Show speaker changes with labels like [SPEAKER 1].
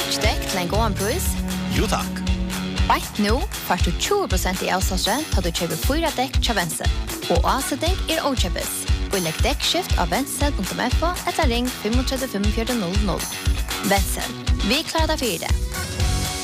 [SPEAKER 1] Dutch-dekk til en god pris?
[SPEAKER 2] Jo takk.
[SPEAKER 1] Right nu får du 20% i avståndsrent da du kjøper 4 dekk til Wenzel. Og avsetning okjøpes. Og legg dekkskift av wenzel.fo eller ring 35 45 00. Wenzel, vi klarer deg for det.